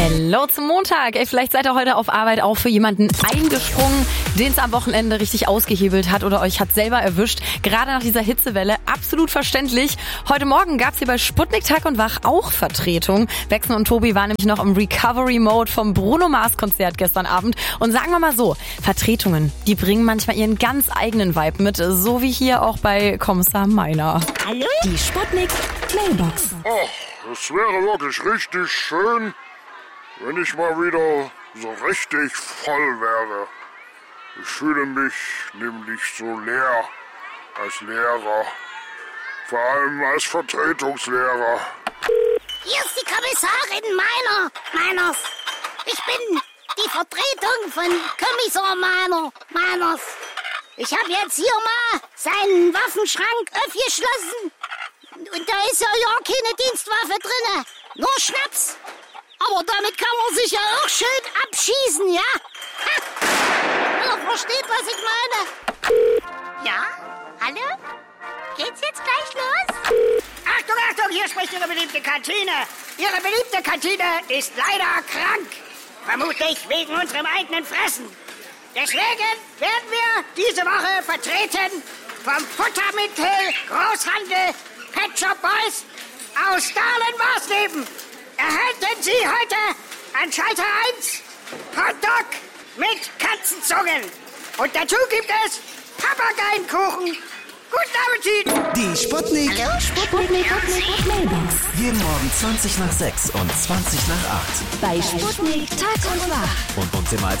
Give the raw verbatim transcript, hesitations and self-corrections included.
Hello zum Montag. Ey, vielleicht seid ihr heute auf Arbeit auch für jemanden eingesprungen, den es am Wochenende richtig ausgehebelt hat oder euch hat selber erwischt. Gerade nach dieser Hitzewelle absolut verständlich. Heute Morgen gab es hier bei Sputnik Tag und Wach auch Vertretung. Wexen und Tobi waren nämlich noch im Recovery-Mode vom Bruno Mars-Konzert gestern Abend. Und sagen wir mal so, Vertretungen, die bringen manchmal ihren ganz eigenen Vibe mit. So wie hier auch bei Kommissar Meiner. Hallo? Die Sputnik Mailbox. Oh, das wäre wirklich richtig schön, wenn ich mal wieder so richtig voll wäre. Ich fühle mich nämlich so leer als Lehrer, vor allem als Vertretungslehrer. Hier ist die Kommissarin Meiner. Meiners. Ich bin die Vertretung von Kommissar Meiner. Meiners. Ich habe jetzt hier mal seinen Waffenschrank aufgeschlossen. Und da ist ja ja keine Dienstwaffe drinne. Nur Schnaps. Aber damit kann man sich ja auch schön abschießen, ja? Ha! Ihr versteht, was ich meine. Ja? Hallo? Geht's jetzt gleich los? Achtung, Achtung, hier spricht Ihre beliebte Kantine. Ihre beliebte Kantine ist leider krank. Vermutlich wegen unserem eigenen Fressen. Deswegen werden wir diese Woche vertreten vom Futtermittel Großhandel Pet Shop Boys aus Dahlen-Warsleben. Erhalten Sie heute an Schalter eins Hotdog mit Katzenzungen. Und dazu gibt es Papageienkuchen. Guten Appetit! Die Sputnik. Hallo, Sputnik. Sputnik Mailbox. Jeden Morgen zwanzig nach sechs und zwanzig nach acht. Bei Sputnik Tag und Wach. Und uns immer als